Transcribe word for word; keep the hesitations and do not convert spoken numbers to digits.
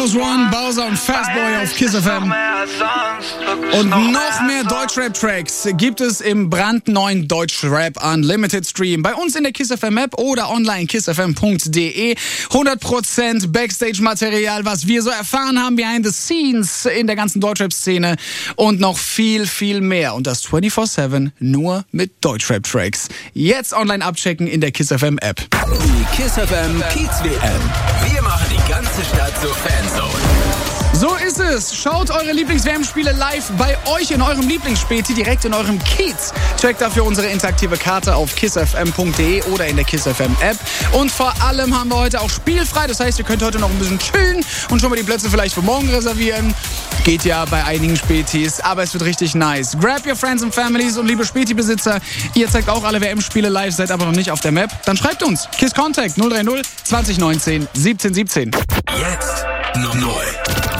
Force One, Bowser und Fastboy auf Kiss F M. Und noch mehr Deutschrap-Tracks gibt es im brandneuen Deutschrap Unlimited Stream. Bei uns in der Kiss F M App oder online kiss f m punkt d e. hundert Prozent Backstage-Material, was wir so erfahren haben, behind the scenes in der ganzen Deutschrap-Szene. Und noch viel, viel mehr. Und das vierundzwanzig sieben nur mit Deutschrap-Tracks. Jetzt online abchecken in der Kiss F M App. Die Kiss F M Kiez W M. Wir machen die ganze Stadt zur Fanzone. So ist es. Schaut eure Lieblings-W M-Spiele live bei euch in eurem Lieblingsspäti, direkt in eurem Kiez. Checkt dafür unsere interaktive Karte auf kiss f m punkt d e oder in der Kiss F M App. Und vor allem haben wir heute auch spielfrei. Das heißt, ihr könnt heute noch ein bisschen chillen und schon mal die Plätze vielleicht für morgen reservieren. Geht ja bei einigen Spätis, aber es wird richtig nice. Grab your friends and families und liebe Späti-Besitzer, ihr zeigt auch alle W M-Spiele live, seid aber noch nicht auf der Map. Dann schreibt uns. Kiss Contact null drei null zwanzig neunzehn siebzehn siebzehn. Jetzt noch neu.